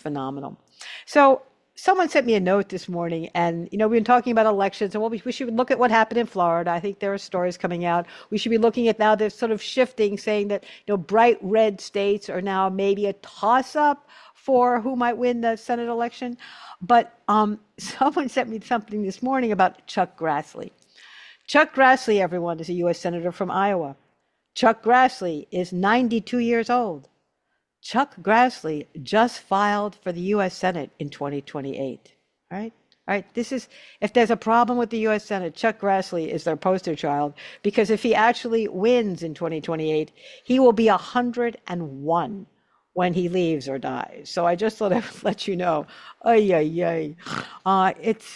phenomenal. So someone sent me a note this morning, and we've been talking about elections, and we should look at what happened in Florida. I think there are stories coming out. We should be looking at now they're sort of shifting, saying that bright red states are now maybe a toss-up for who might win the Senate election. But someone sent me something this morning about Chuck Grassley. Chuck Grassley, everyone, is a U.S. Senator from Iowa. Chuck Grassley is 92 years old. Chuck Grassley just filed for the U.S. Senate in 2028. All right? All right, this is, if there's a problem with the U.S. Senate, Chuck Grassley is their poster child, because if he actually wins in 2028, he will be 101 when he leaves or dies. So I just thought I would let you know. Ay, ay, ay.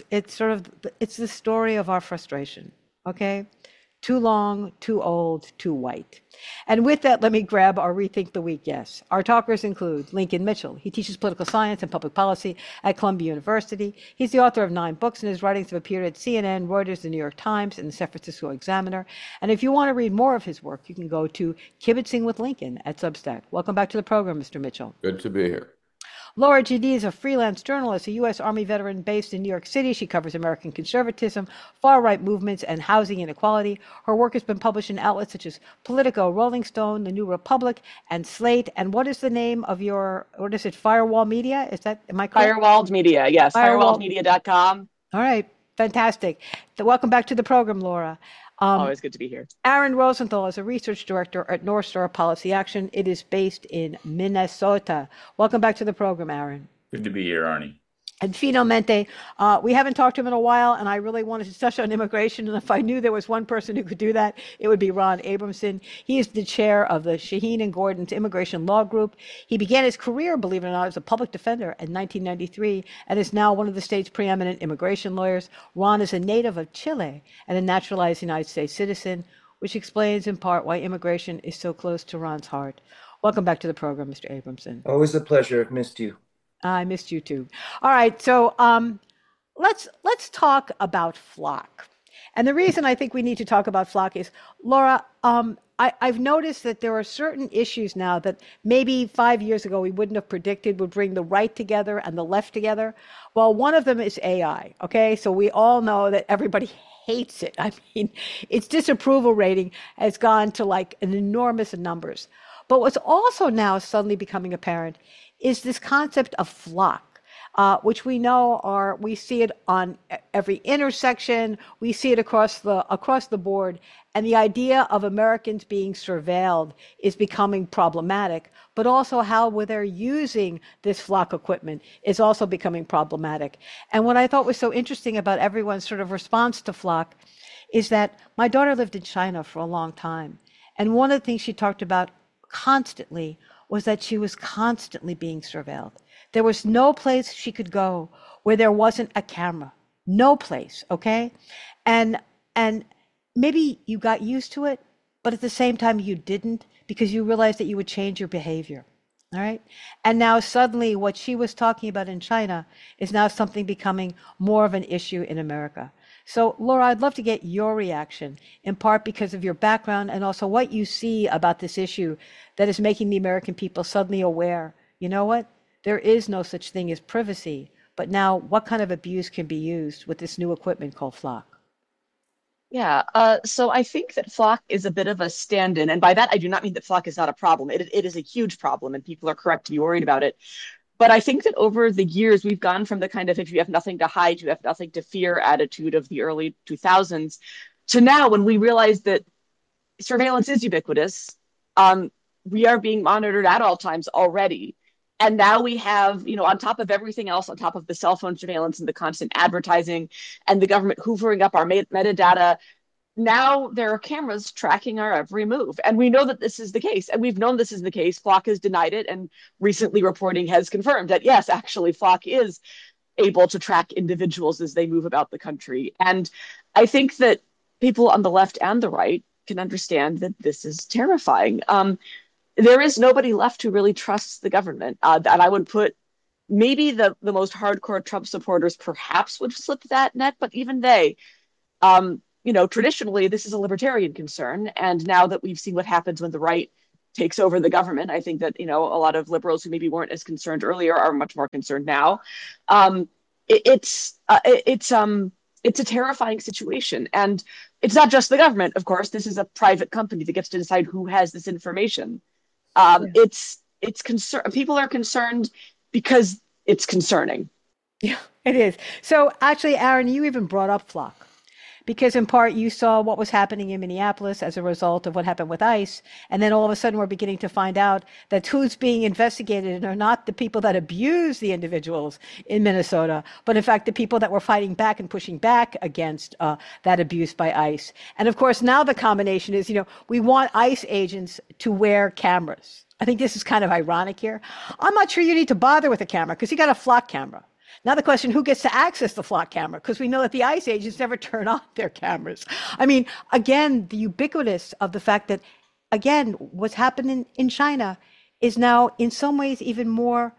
It's the story of our frustration, okay? Too long, too old, too white. And with that, let me grab our Rethink the Week guests. Our talkers include Lincoln Mitchell. He teaches political science and public policy at Columbia University. He's the author of 9 books, and his writings have appeared at CNN, Reuters, the New York Times, and the San Francisco Examiner. And if you want to read more of his work, you can go to Kibitzing with Lincoln at Substack. Welcome back to the program, Mr. Mitchell. Good to be here. Laura G.D. is a freelance journalist, a U.S. Army veteran based in New York City. She covers American conservatism, far-right movements, and housing inequality. Her work has been published in outlets such as Politico, Rolling Stone, The New Republic, and Slate. And what is the name of your, what is it, Firewall Media? Am I correct? Firewalled Media, yes, firewalledmedia.com. All right, fantastic. Welcome back to the program, Laura. Always good to be here. Aaron Rosenthal is a research director at North Star Policy Action. It is based in Minnesota. Welcome back to the program, Aaron. Good to be here, Arnie. And Finalmente, we haven't talked to him in a while, and I really wanted to touch on immigration. And if I knew there was one person who could do that, it would be Ron Abramson. He is the chair of the Shaheen and Gordon's Immigration Law Group. He began his career, believe it or not, as a public defender in 1993 and is now one of the state's preeminent immigration lawyers. Ron is a native of Chile and a naturalized United States citizen, which explains in part why immigration is so close to Ron's heart. Welcome back to the program, Mr. Abramson. Always a pleasure. I've missed you. I missed you too. All right, so let's talk about FLoC. And the reason I think we need to talk about FLoC is, Laura, I've noticed that there are certain issues now that maybe 5 years ago we wouldn't have predicted would bring the right together and the left together. Well, one of them is AI, okay? So we all know that everybody hates it. I mean, its disapproval rating has gone to like an enormous numbers. But what's also now suddenly becoming apparent is this concept of FLoC, which we know we see it on every intersection, we see it across the board, and the idea of Americans being surveilled is becoming problematic, but also how they're using this FLoC equipment is also becoming problematic. And what I thought was so interesting about everyone's sort of response to FLoC is that my daughter lived in China for a long time, and one of the things she talked about constantly was that she was constantly being surveilled. There was no place she could go where there wasn't a camera. No place, okay? And maybe you got used to it, but at the same time you didn't, because you realized that you would change your behavior, all right? And now suddenly what she was talking about in China is now something becoming more of an issue in America. So, Laura, I'd love to get your reaction, in part because of your background and also what you see about this issue that is making the American people suddenly aware, you know what? There is no such thing as privacy, but now what kind of abuse can be used with this new equipment called FLoC? Yeah, so I think that FLoC is a bit of a stand-in, and by that I do not mean that FLoC is not a problem. It is a huge problem, and people are correct to be worried about it. But I think that over the years, we've gone from the kind of if you have nothing to hide, you have nothing to fear attitude of the early 2000s to now when we realize that surveillance is ubiquitous. We are being monitored at all times already. And now we have, on top of everything else, on top of the cell phone surveillance and the constant advertising and the government hoovering up our metadata, now there are cameras tracking our every move. And we know that this is the case. And we've known this is the case. FLoC has denied it. And recently reporting has confirmed that, yes, actually, FLoC is able to track individuals as they move about the country. And I think that people on the left and the right can understand that this is terrifying. There is nobody left who really trusts the government. And I would put maybe the most hardcore Trump supporters perhaps would slip that net, but even they, traditionally, this is a libertarian concern. And now that we've seen what happens when the right takes over the government. I think that, a lot of liberals who maybe weren't as concerned earlier are much more concerned now. Um, it, it's uh, it, it's um it's a terrifying situation, and it's not just the government. Of course, this is a private company that gets to decide who has this information. Yeah. It's concern. People are concerned because it's concerning. Yeah, it is. So actually, Aaron, you even brought up Flock because in part you saw what was happening in Minneapolis as a result of what happened with ICE. And then all of a sudden we're beginning to find out that who's being investigated are not the people that abuse the individuals in Minnesota, but in fact the people that were fighting back and pushing back against that abuse by ICE. And of course, now the combination is, we want ICE agents to wear cameras. I think this is kind of ironic here. I'm not sure you need to bother with a camera because you got a flock camera. Now the question, who gets to access the flock camera? Because we know that the ICE agents never turn on their cameras. I mean, again, the ubiquitous of the fact that, again, what's happening in China is now in some ways even more,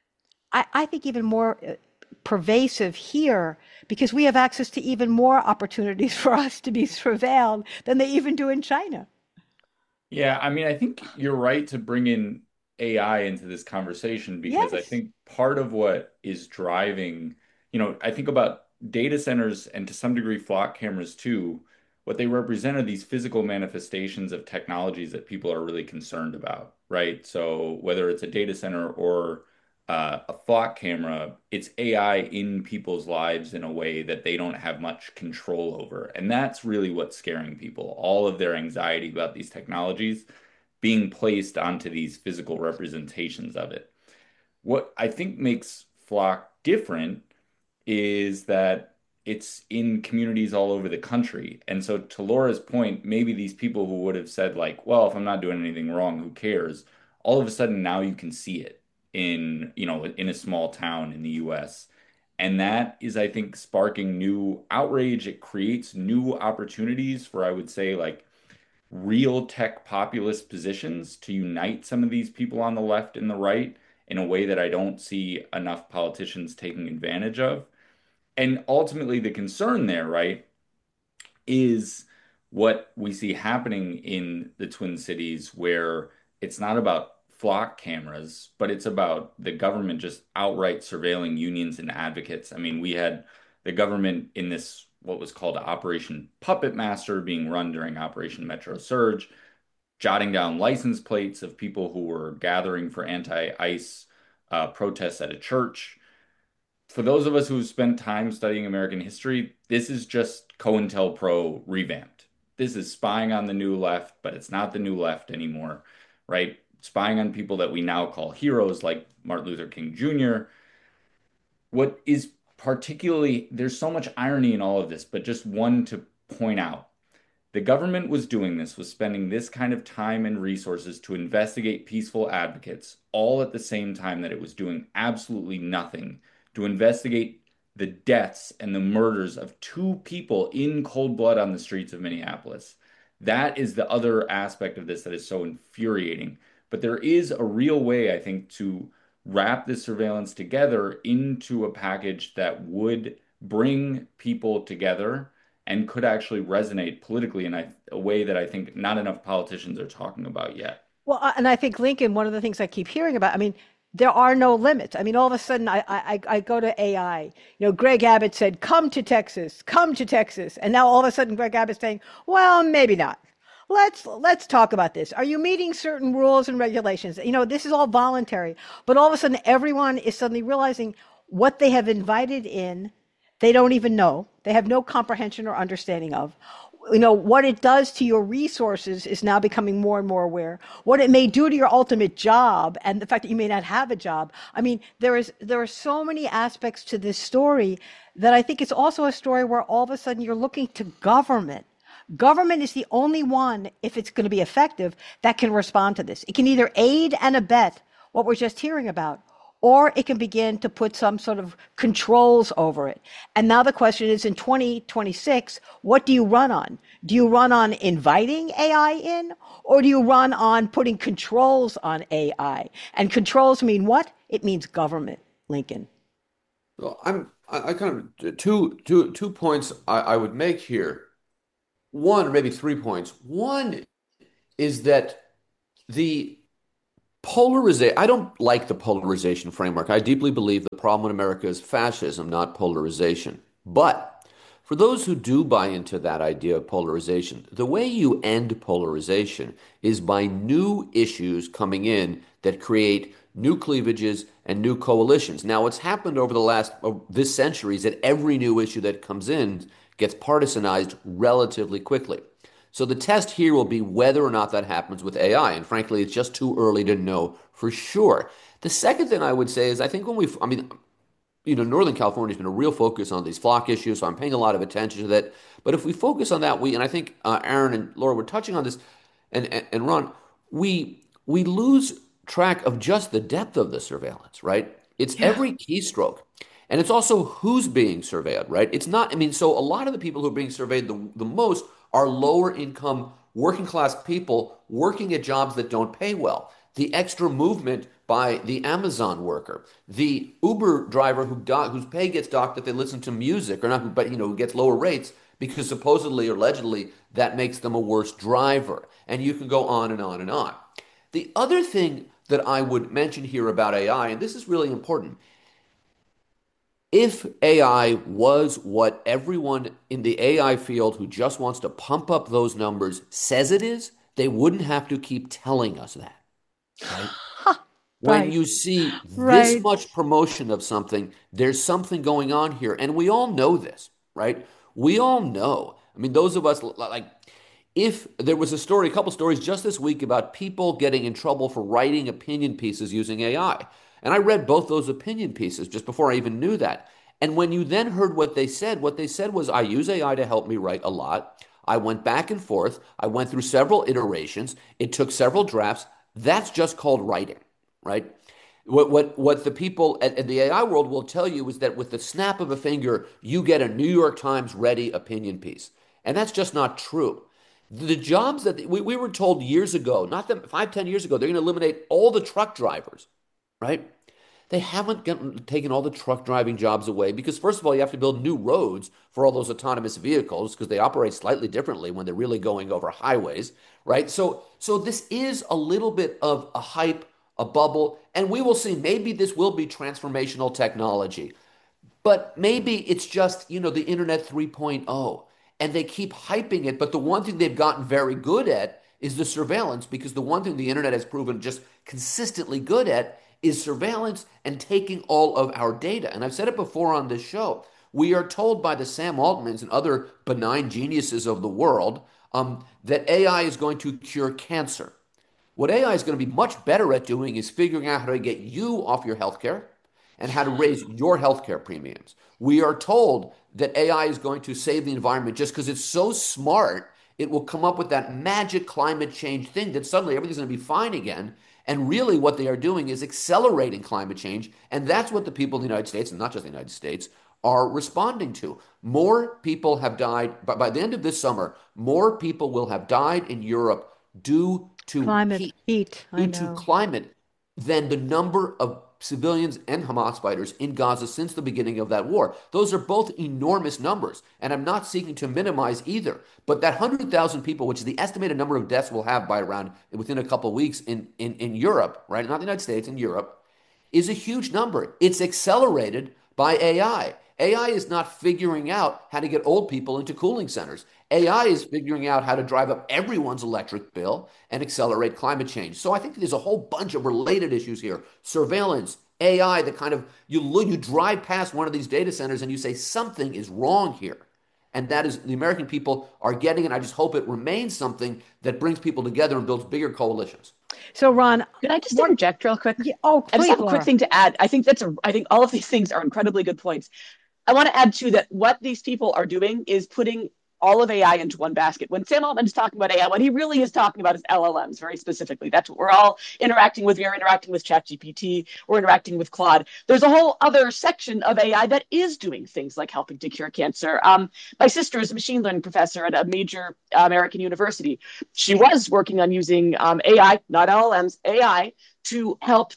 I think even more pervasive here because we have access to even more opportunities for us to be surveilled than they even do in China. Yeah, I mean, I think you're right to bring in AI into this conversation because I Yes, think part of what is driving, I think about data centers and to some degree flock cameras too. What they represent are these physical manifestations of technologies that people are really concerned about, right? So whether it's a data center or a flock camera, it's AI in people's lives in a way that they don't have much control over. And that's really what's scaring people. All of their anxiety about these technologies being placed onto these physical representations of it. What I think makes Flock different is that it's in communities all over the country. And so to Laura's point, maybe these people who would have said like, well, if I'm not doing anything wrong, who cares? All of a sudden now you can see it in a small town in the US. And that is, I think, sparking new outrage. It creates new opportunities for, I would say, like real tech populist positions to unite some of these people on the left and the right in a way that I don't see enough politicians taking advantage of. And ultimately, the concern there, right, is what we see happening in the Twin Cities, where it's not about flock cameras, but it's about the government just outright surveilling unions and advocates. I mean, we had the government in this, what was called Operation Puppet Master, being run during Operation Metro Surge, jotting down license plates of people who were gathering for anti-ICE protests at a church. For those of us who've spent time studying American history, this is just COINTELPRO revamped. This is spying on the new left, but it's not the new left anymore, right? Spying on people that we now call heroes like Martin Luther King Jr. What is particularly, there's so much irony in all of this, but just one to point out. The government was doing this, was spending this kind of time and resources to investigate peaceful advocates, all at the same time that it was doing absolutely nothing to investigate the deaths and the murders of two people in cold blood on the streets of Minneapolis. That is the other aspect of this that is so infuriating. But there is a real way, I think, to wrap this surveillance together into a package that would bring people together and could actually resonate politically in a way that I think not enough politicians are talking about yet. well, and I think Lincoln, one of the things I keep hearing about, I mean, there are no limits. I mean, all of a sudden, I go to AI. Greg Abbott said, come to Texas," and now all of a sudden, Greg Abbott's saying, "Well, maybe not. Let's talk about this. Are you meeting certain rules and regulations? This is all voluntary, but all of a sudden, everyone is suddenly realizing what they have invited in, they don't even know. They have no comprehension or understanding of. What it does to your resources is now becoming more and more aware. What it may do to your ultimate job and the fact that you may not have a job. I mean, there are so many aspects to this story that I think it's also a story where all of a sudden you're looking to government. Government is the only one, if it's going to be effective, that can respond to this. It can either aid and abet what we're just hearing about, or it can begin to put some sort of controls over it. And now the question is in 2026, what do you run on? Do you run on inviting AI in, or do you run on putting controls on AI? And controls mean what? It means government, Lincoln. Well, I kind of two points I would make here. One, or maybe 3 points. One is that the polarization, I don't like the polarization framework. I deeply believe the problem in America is fascism, not polarization. But for those who do buy into that idea of polarization, the way you end polarization is by new issues coming in that create new cleavages and new coalitions. Now, what's happened over the last this century is that every new issue that comes in gets partisanized relatively quickly. So the test here will be whether or not that happens with AI. And frankly, it's just too early to know for sure. The second thing I would say is I think I mean, Northern California has been a real focus on these flock issues, so I'm paying a lot of attention to that. But if we focus on that, and I think Aaron and Laura were touching on this, and Ron, we lose track of just the depth of the surveillance, right? It's every keystroke. And it's also who's being surveilled, right? It's not, I mean, so a lot of the people who are being surveyed the most are lower income, working class people working at jobs that don't pay well. The extra movement by the Amazon worker, the Uber driver whose pay gets docked if they listen to music or not, but who gets lower rates because supposedly or allegedly that makes them a worse driver. And you can go on and on and on. The other thing that I would mention here about AI, and this is really important, if AI was what everyone in the AI field who just wants to pump up those numbers says it is, they wouldn't have to keep telling us that, right? When Right. you see this Right. much promotion of something, there's something going on here. And we all know this, right? We all know. I mean, those of us, like, if there was a couple stories just this week about people getting in trouble for writing opinion pieces using AI. And I read both those opinion pieces just before I even knew that. And when you then heard what they said was, I use AI to help me write a lot. I went back and forth. I went through several iterations. It took several drafts. That's just called writing, right? What the people at the AI world will tell you is that with the snap of a finger, you get a New York Times ready opinion piece. And that's just not true. The jobs that we were told years ago, not that 5, 10 years ago, they're going to eliminate all the truck drivers, right? They haven't taken all the truck driving jobs away because, first of all, you have to build new roads for all those autonomous vehicles because they operate slightly differently when they're really going over highways, right? So this is a little bit of a hype, a bubble, and we will see. Maybe this will be transformational technology. But maybe it's just, the internet 3.0 and they keep hyping it. But the one thing they've gotten very good at is the surveillance because the one thing the internet has proven just consistently good at is surveillance and taking all of our data. And I've said it before on this show. We are told by the Sam Altmans and other benign geniuses of the world that AI is going to cure cancer. What AI is going to be much better at doing is figuring out how to get you off your healthcare and how to raise your healthcare premiums. We are told that AI is going to save the environment just because it's so smart, it will come up with that magic climate change thing that suddenly everything's going to be fine again. And really, what they are doing is accelerating climate change. And that's what the people in the United States, and not just the United States, are responding to. More people have died, by the end of this summer, more people will have died in Europe due to Climate, heat, I due to know. climate than the number of civilians and Hamas fighters in Gaza since the beginning of that war. Those are both enormous numbers, and I'm not seeking to minimize either. But that 100,000 people, which is the estimated number of deaths we'll have by around within a couple of weeks in Europe, right? Not the United States, in Europe, is a huge number. It's accelerated by AI. AI is not figuring out how to get old people into cooling centers. AI is figuring out how to drive up everyone's electric bill and accelerate climate change. So I think there's a whole bunch of related issues here. Surveillance, AI, the kind of you drive past one of these data centers and you say something is wrong here. And that is the American people are getting it. I just hope it remains something that brings people together and builds bigger coalitions. So, Ron, Can I just what? interject real quick? Yeah, oh, I just please, have a quick Laura. thing to add. I think all of these things are incredibly good points. I want to add too that what these people are doing is putting all of AI into one basket. When Sam Altman is talking about AI, what he really is talking about is LLMs very specifically. That's what we're all interacting with. We are interacting with ChatGPT. We're interacting with Claude. There's a whole other section of AI that is doing things like helping to cure cancer. My sister is a machine learning professor at a major American university. She was working on using AI, not LLMs, AI, to help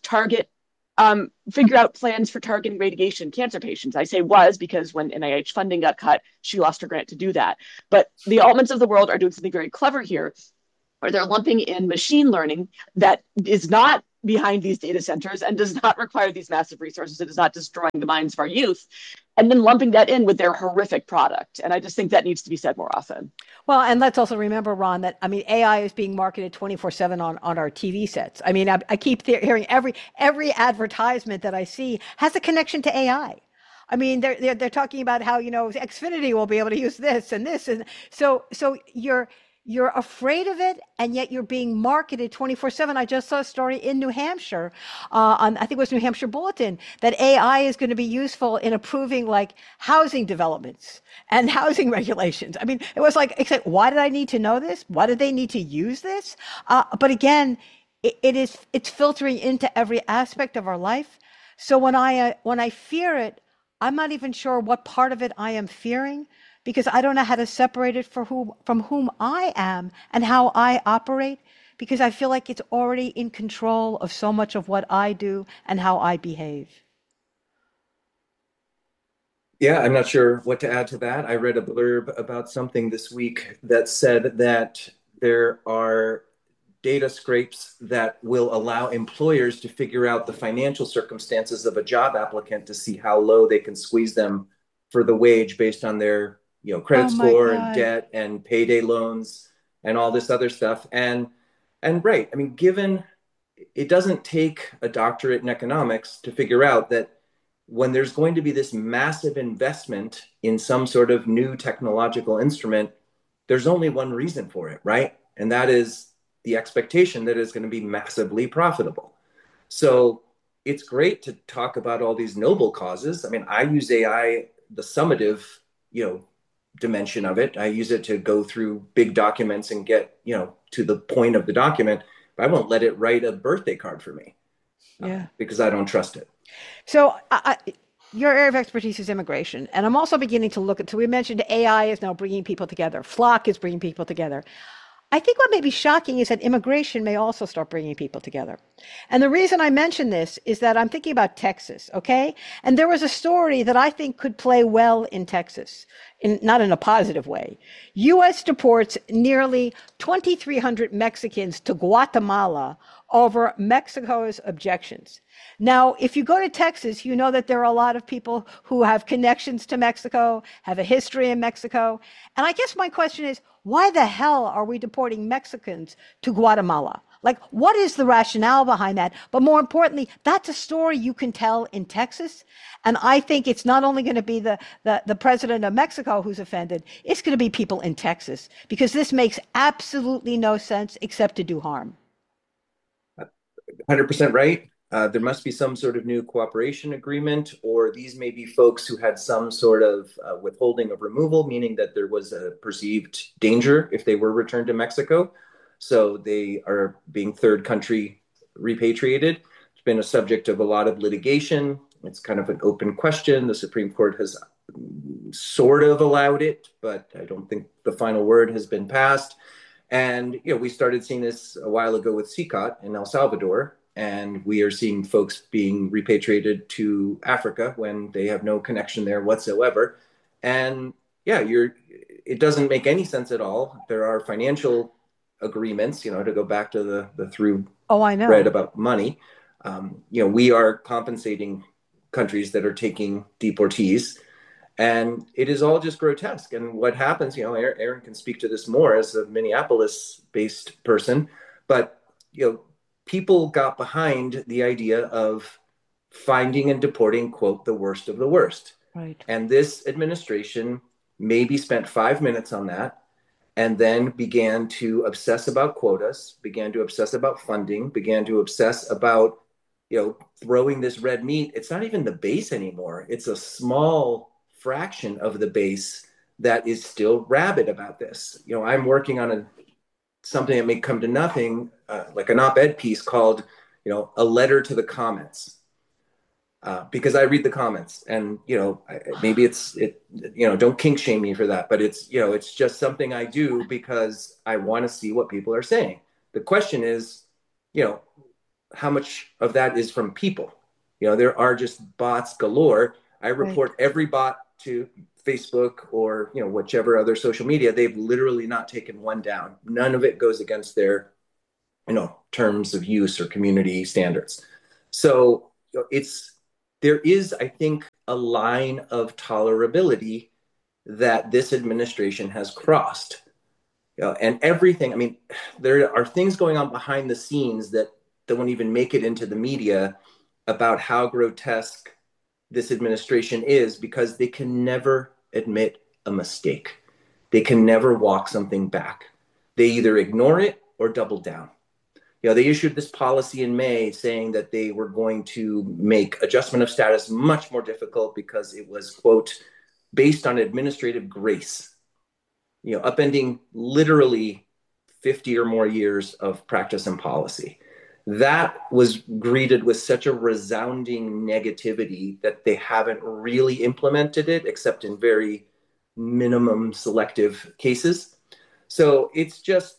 figure out plans for targeting radiation cancer patients. I say was because when NIH funding got cut, she lost her grant to do that. But the Altmans of the world are doing something very clever here. or they're lumping in machine learning that is not behind these data centers and does not require these massive resources. It is not destroying the minds of our youth, and then lumping that in with their horrific product. And I just think that needs to be said more often. Well, and let's also remember, Ron, that I mean, AI is being marketed 24/7 on our TV sets. I mean, I keep hearing every advertisement that I see has a connection to AI. I mean, they're talking about how, Xfinity will be able to use this and this, and so you're afraid of it, and yet you're being marketed 24/7. I just saw a story in New Hampshire, on I think it was New Hampshire Bulletin, that AI is going to be useful in approving like housing developments and housing regulations. I mean, it was like, except why did I need to know this? Why did they need to use this? But again, it's filtering into every aspect of our life. So when I fear it, I'm not even sure what part of it I am fearing, because I don't know how to separate it from whom I am and how I operate, because I feel like it's already in control of so much of what I do and how I behave. Yeah, I'm not sure what to add to that. I read a blurb about something this week that said that there are data scrapes that will allow employers to figure out the financial circumstances of a job applicant to see how low they can squeeze them for the wage based on their, Oh credit my score and God. debt and payday loans and all this other stuff. And right, I mean, given it doesn't take a doctorate in economics to figure out that when there's going to be this massive investment in some sort of new technological instrument, there's only one reason for it, right? And that is the expectation that it's going to be massively profitable. So it's great to talk about all these noble causes. I mean, I use AI, the summative, dimension of it. I use it to go through big documents and get, to the point of the document, but I won't let it write a birthday card for me Yeah. because I don't trust it. So your area of expertise is immigration, and I'm also beginning to look at. So we mentioned AI is now bringing people together. Flock is bringing people together. I think what may be shocking is that immigration may also start bringing people together. And the reason I mention this is that I'm thinking about Texas, okay? And there was a story that I think could play well in Texas, not in a positive way. U.S. deports nearly 2,300 Mexicans to Guatemala over Mexico's objections. Now, if you go to Texas, you know that there are a lot of people who have connections to Mexico, have a history in Mexico. And I guess my question is, why the hell are we deporting Mexicans to Guatemala? Like, what is the rationale behind that? But more importantly, that's a story you can tell in Texas. And I think it's not only going to be the president of Mexico who's offended, it's going to be people in Texas, because this makes absolutely no sense except to do harm. 100% right. There must be some sort of new cooperation agreement, or these may be folks who had some sort of withholding of removal, meaning that there was a perceived danger if they were returned to Mexico. So they are being third country repatriated. It's been a subject of a lot of litigation. It's kind of an open question. The Supreme Court has sort of allowed it, but I don't think the final word has been passed. And we started seeing this a while ago with CICOT in El Salvador, and we are seeing folks being repatriated to Africa when they have no connection there whatsoever. And it doesn't make any sense at all. There are financial agreements, to go back to the through Oh, I thread know. about money. We are compensating countries that are taking deportees. And it is all just grotesque. And what happens, Aaron can speak to this more as a Minneapolis-based person, but people got behind the idea of finding and deporting, quote, the worst of the worst. Right. And this administration maybe spent 5 minutes on that and then began to obsess about quotas, began to obsess about funding, began to obsess about, throwing this red meat. It's not even the base anymore. It's a small fraction of the base that is still rabid about this. I'm working on something that may come to nothing, like an op-ed piece called, a letter to the comments, because I read the comments, and maybe don't kink shame me for that, but it's just something I do because I want to see what people are saying. The question is, how much of that is from people? There are just bots galore. I Right. report every bot Facebook or whichever other social media, they've literally not taken one down. None of it goes against their terms of use or community standards. So there is, I think, a line of tolerability that this administration has crossed. And everything, I mean, there are things going on behind the scenes that won't even make it into the media about how grotesque this administration is, because they can never admit a mistake. They can never walk something back. They either ignore it or double down. They issued this policy in May saying that they were going to make adjustment of status much more difficult because it was, quote, based on administrative grace, upending literally 50 or more years of practice and policy. That was greeted with such a resounding negativity that they haven't really implemented it except in very minimum selective cases. So it's just,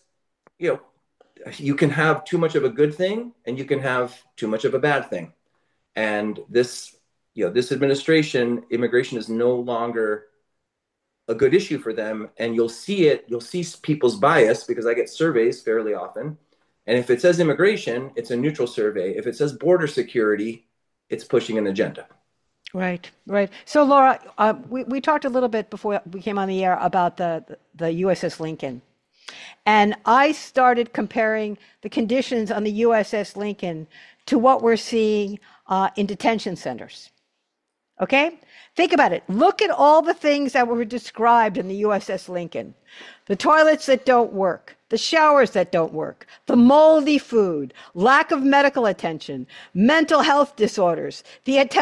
you can have too much of a good thing and you can have too much of a bad thing. And this administration, immigration is no longer a good issue for them. And you'll see people's bias, because I get surveys fairly often. And if it says immigration, it's a neutral survey. If it says border security, it's pushing an agenda. Right. So, Laura, we talked a little bit before we came on the air about the USS Lincoln. And I started comparing the conditions on the USS Lincoln to what we're seeing in detention centers. Okay? Think about it. Look at all the things that were described in the USS Lincoln. The toilets that don't work, the showers that don't work, the moldy food, lack of medical attention, mental health disorders, look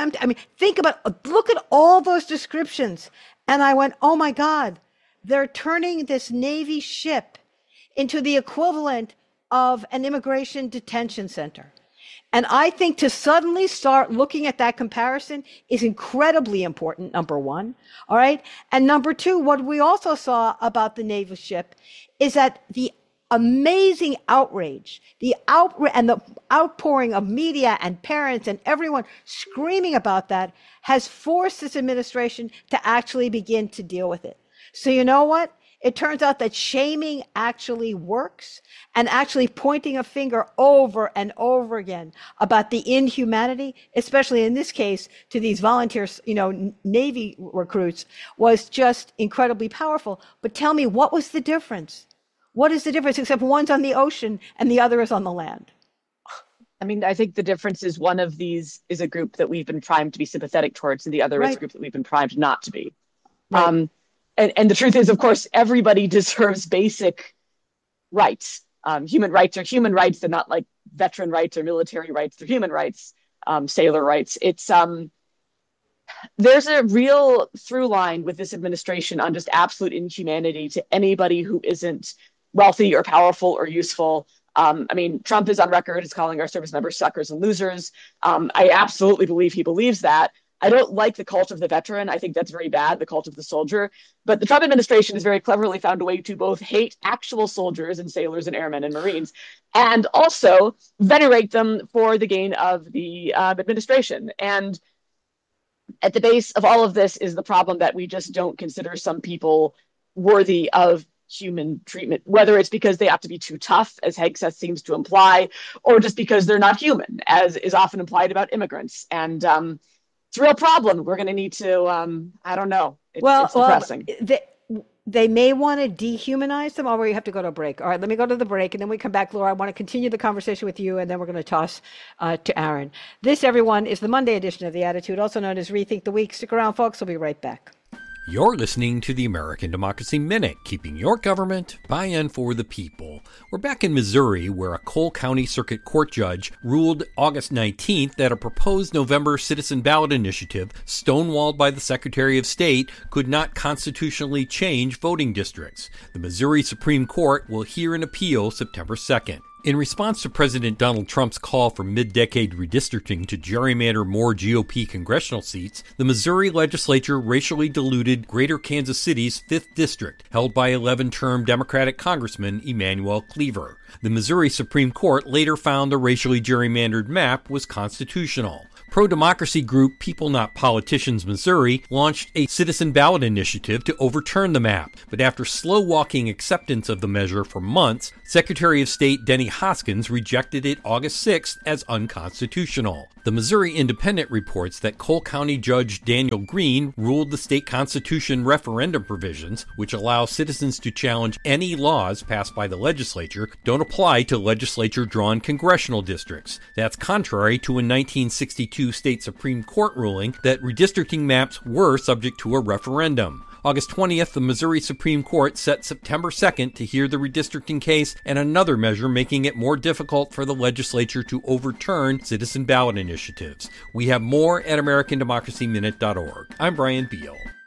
at all those descriptions. And I went, oh my God, they're turning this Navy ship into the equivalent of an immigration detention center. And I think to suddenly start looking at that comparison is incredibly important, number one. All right. And number two, what we also saw about the naval ship is that the amazing outrage, and the outpouring of media and parents and everyone screaming about that has forced this administration to actually begin to deal with it. So you know what? It turns out that shaming actually works, and actually pointing a finger over and over again about the inhumanity, especially in this case to these volunteers, Navy recruits, was just incredibly powerful. But tell me, what was the difference? What is the difference, except one's on the ocean and the other is on the land? I mean, I think the difference is one of these is a group that we've been primed to be sympathetic towards, and the other is a group that we've been primed not to be. Right. And the truth is, of course, everybody deserves basic rights. Human rights are human rights. They're not like veteran rights or military rights. They're human rights, sailor rights. There's a real through line with this administration on just absolute inhumanity to anybody who isn't wealthy or powerful or useful. Trump is on record as calling our service members suckers and losers. I absolutely believe he believes that. I don't like the cult of the veteran. I think that's very bad, the cult of the soldier. But the Trump administration has very cleverly found a way to both hate actual soldiers and sailors and airmen and Marines, and also venerate them for the gain of the administration. And at the base of all of this is the problem that we just don't consider some people worthy of human treatment, whether it's because they have to be too tough, as Hegseth seems to imply, or just because they're not human, as is often implied about immigrants. And it's a real problem. We're going to need to, I don't know. It's depressing. They may want to dehumanize them, or we have to go to a break. All right, let me go to the break, and then we come back. Laura, I want to continue the conversation with you, and then we're going to toss to Aaron. This, everyone, is the Monday edition of The Attitude, also known as Rethink the Week. Stick around, folks. We'll be right back. You're listening to the American Democracy Minute, keeping your government by and for the people. We're back in Missouri, where a Cole County Circuit Court judge ruled August 19th that a proposed November citizen ballot initiative, stonewalled by the Secretary of State, could not constitutionally change voting districts. The Missouri Supreme Court will hear an appeal September 2nd. In response to President Donald Trump's call for mid-decade redistricting to gerrymander more GOP congressional seats, the Missouri legislature racially diluted Greater Kansas City's 5th District, held by 11-term Democratic Congressman Emanuel Cleaver. The Missouri Supreme Court later found the racially gerrymandered map was constitutional. Pro-democracy group People Not Politicians Missouri launched a citizen ballot initiative to overturn the map. But after slow-walking acceptance of the measure for months, Secretary of State Denny Hoskins rejected it August 6th as unconstitutional. The Missouri Independent reports that Cole County Judge Daniel Green ruled the state constitution referendum provisions, which allow citizens to challenge any laws passed by the legislature, don't apply to legislature-drawn congressional districts. That's contrary to a 1962 state Supreme Court ruling that redistricting maps were subject to a referendum. August 20th, the Missouri Supreme Court set September 2nd to hear the redistricting case and another measure making it more difficult for the legislature to overturn citizen ballot initiatives. We have more at AmericanDemocracyMinute.org. I'm Brian Beal.